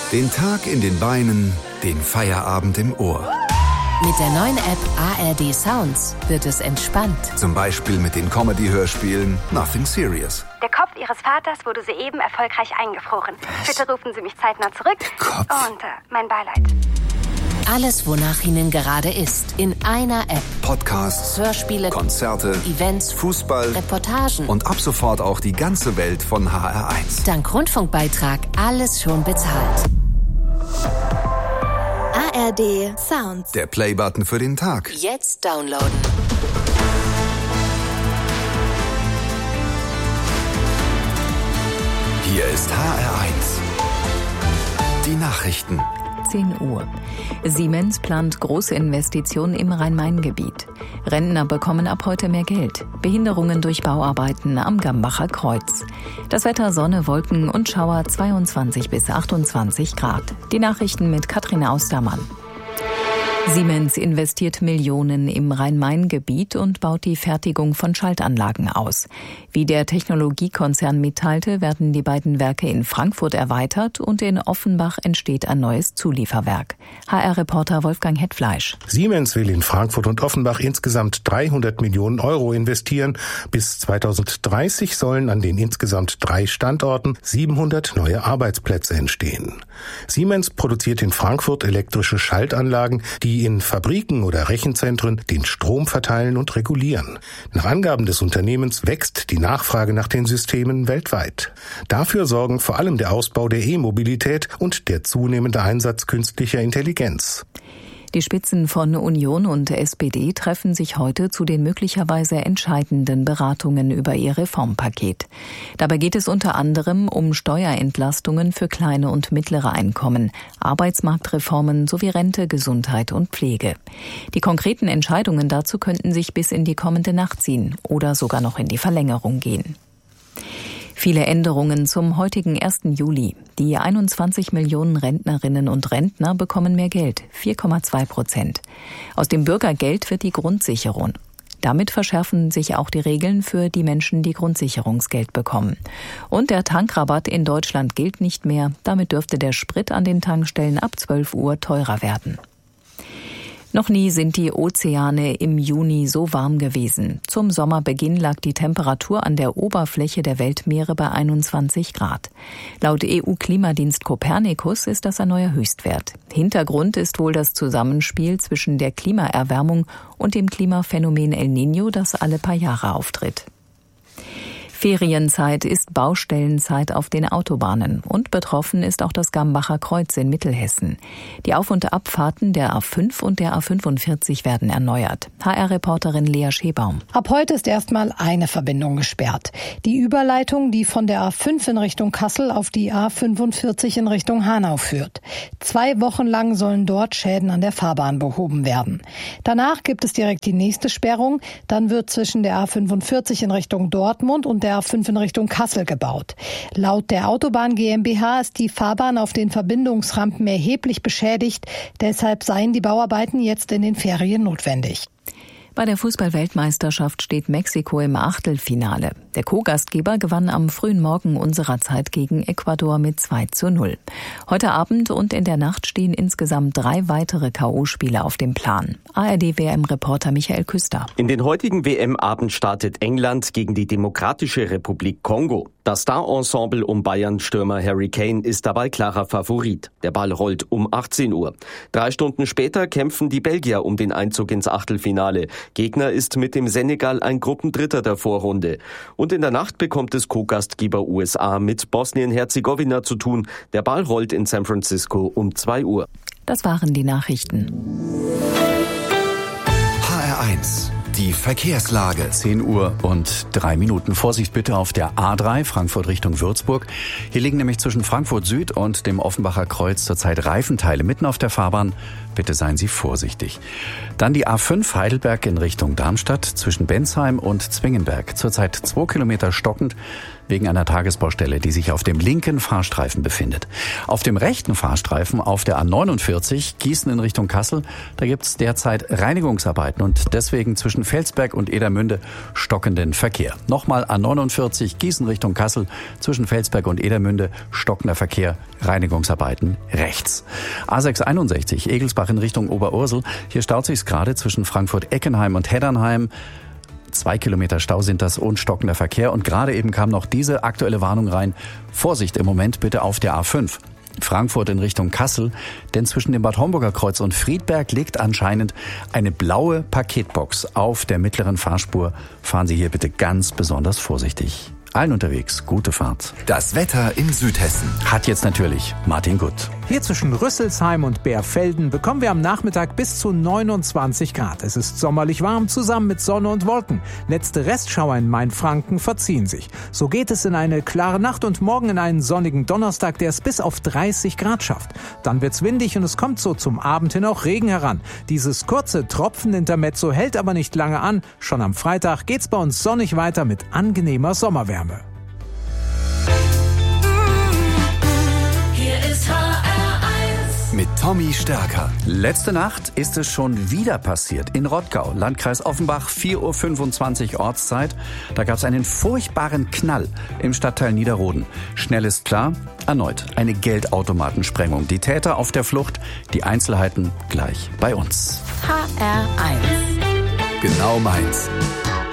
Den Tag in den Beinen, den Feierabend im Ohr. Mit der neuen App ARD Sounds wird es entspannt. Zum Beispiel mit den Comedy-Hörspielen Nothing Serious. Der Kopf Ihres Vaters wurde soeben erfolgreich eingefroren. Was? Bitte rufen Sie mich zeitnah zurück. Der Kopf? Und mein Beileid. Alles, wonach Ihnen gerade ist, in einer App. Podcasts, Hörspiele, Konzerte, Events, Fußball Reportagen und ab sofort auch die ganze Welt von HR1. Dank Rundfunkbeitrag alles schon bezahlt. ARD Sounds. Der Playbutton für den Tag. Jetzt downloaden. Hier ist HR1. Die Nachrichten. 10 Uhr. Siemens plant große Investitionen im Rhein-Main-Gebiet. Rentner bekommen ab heute mehr Geld. Behinderungen durch Bauarbeiten am Gambacher Kreuz. Das Wetter Sonne, Wolken und Schauer 22 bis 28 Grad. Die Nachrichten mit Katrin Austermann. Siemens investiert Millionen im Rhein-Main-Gebiet und baut die Fertigung von Schaltanlagen aus. Wie der Technologiekonzern mitteilte, werden die beiden Werke in Frankfurt erweitert und in Offenbach entsteht ein neues Zulieferwerk. HR-Reporter Wolfgang Hetfleisch. Siemens will in Frankfurt und Offenbach insgesamt 300 Millionen Euro investieren. Bis 2030 sollen an den insgesamt 3 Standorten 700 neue Arbeitsplätze entstehen. Siemens produziert in Frankfurt elektrische Schaltanlagen, die in Fabriken oder Rechenzentren den Strom verteilen und regulieren. Nach Angaben des Unternehmens wächst die Nachfrage nach den Systemen weltweit. Dafür sorgen vor allem der Ausbau der E-Mobilität und der zunehmende Einsatz künstlicher Intelligenz. Die Spitzen von Union und SPD treffen sich heute zu den möglicherweise entscheidenden Beratungen über ihr Reformpaket. Dabei geht es unter anderem um Steuerentlastungen für kleine und mittlere Einkommen, Arbeitsmarktreformen sowie Rente, Gesundheit und Pflege. Die konkreten Entscheidungen dazu könnten sich bis in die kommende Nacht ziehen oder sogar noch in die Verlängerung gehen. Viele Änderungen zum heutigen 1. Juli. Die 21 Millionen Rentnerinnen und Rentner bekommen mehr Geld, 4,2%. Aus dem Bürgergeld wird die Grundsicherung. Damit verschärfen sich auch die Regeln für die Menschen, die Grundsicherungsgeld bekommen. Und der Tankrabatt in Deutschland gilt nicht mehr. Damit dürfte der Sprit an den Tankstellen ab 12 Uhr teurer werden. Noch nie sind die Ozeane im Juni so warm gewesen. Zum Sommerbeginn lag die Temperatur an der Oberfläche der Weltmeere bei 21 Grad. Laut EU-Klimadienst Copernicus ist das ein neuer Höchstwert. Hintergrund ist wohl das Zusammenspiel zwischen der Klimaerwärmung und dem Klimaphänomen El Niño, das alle paar Jahre auftritt. Ferienzeit ist Baustellenzeit auf den Autobahnen und betroffen ist auch das Gambacher Kreuz in Mittelhessen. Die Auf- und Abfahrten der A5 und der A45 werden erneuert. HR-Reporterin Lea Schebaum. Ab heute ist erstmal eine Verbindung gesperrt. Die Überleitung, die von der A5 in Richtung Kassel auf die A45 in Richtung Hanau führt. 2 Wochen lang sollen dort Schäden an der Fahrbahn behoben werden. Danach gibt es direkt die nächste Sperrung. Dann wird zwischen der A45 in Richtung Dortmund und der A5 in Richtung Kassel gebaut. Laut der Autobahn GmbH ist die Fahrbahn auf den Verbindungsrampen erheblich beschädigt. Deshalb seien die Bauarbeiten jetzt in den Ferien notwendig. Bei der Fußball-Weltmeisterschaft steht Mexiko im Achtelfinale. Der Co-Gastgeber gewann am frühen Morgen unserer Zeit gegen Ecuador mit 2:0. Heute Abend und in der Nacht stehen insgesamt 3 weitere K.O.-Spiele auf dem Plan. ARD-WM-Reporter Michael Küster. In den heutigen WM-Abend startet England gegen die Demokratische Republik Kongo. Das Star-Ensemble um Bayern-Stürmer Harry Kane ist dabei klarer Favorit. Der Ball rollt um 18 Uhr. 3 Stunden später kämpfen die Belgier um den Einzug ins Achtelfinale. Gegner ist mit dem Senegal ein Gruppendritter der Vorrunde. Und in der Nacht bekommt es Co-Gastgeber USA mit Bosnien-Herzegowina zu tun. Der Ball rollt in San Francisco um 2 Uhr. Das waren die Nachrichten. HR1. Die Verkehrslage. 10 Uhr und 3 Minuten. Vorsicht bitte auf der A3 Frankfurt Richtung Würzburg. Hier liegen nämlich zwischen Frankfurt Süd und dem Offenbacher Kreuz zurzeit Reifenteile mitten auf der Fahrbahn. Bitte seien Sie vorsichtig. Dann die A5 Heidelberg in Richtung Darmstadt zwischen Bensheim und Zwingenberg. Zurzeit 2 Kilometer stockend. wegen einer Tagesbaustelle, die sich auf dem linken Fahrstreifen befindet. Auf dem rechten Fahrstreifen auf der A49 Gießen in Richtung Kassel, da gibt es derzeit Reinigungsarbeiten und deswegen zwischen Felsberg und Edermünde stockenden Verkehr. Nochmal A49 Gießen Richtung Kassel, zwischen Felsberg und Edermünde stockender Verkehr, Reinigungsarbeiten rechts. A661 Egelsbach in Richtung Oberursel, hier staut sich's gerade zwischen Frankfurt-Eckenheim und Heddernheim. 2 Kilometer Stau sind das und stockender Verkehr. Und gerade eben kam noch diese aktuelle Warnung rein. Vorsicht im Moment bitte auf der A5. Frankfurt in Richtung Kassel, denn zwischen dem Bad Homburger Kreuz und Friedberg liegt anscheinend eine blaue Paketbox auf der mittleren Fahrspur. Fahren Sie hier bitte ganz besonders vorsichtig. Allen unterwegs, gute Fahrt. Das Wetter in Südhessen. Hat jetzt natürlich Martin Gutt. Hier zwischen Rüsselsheim und Bärfelden bekommen wir am Nachmittag bis zu 29 Grad. Es ist sommerlich warm, zusammen mit Sonne und Wolken. Letzte Restschauer in Mainfranken verziehen sich. So geht es in eine klare Nacht und morgen in einen sonnigen Donnerstag, der es bis auf 30 Grad schafft. Dann wird's windig und es kommt so zum Abend hin auch Regen heran. Dieses kurze Tropfenintermezzo hält aber nicht lange an. Schon am Freitag geht's bei uns sonnig weiter mit angenehmer Sommerwärme. Hier ist HR1 Mit Tommy Stärker. Letzte Nacht ist es schon wieder passiert. In Rottgau, Landkreis Offenbach, 4:25 Uhr Ortszeit. Da gab es einen furchtbaren Knall im Stadtteil Niederroden. Schnell ist klar, erneut eine Geldautomatensprengung. Die Täter auf der Flucht, die Einzelheiten gleich bei uns. HR1 Genau meins.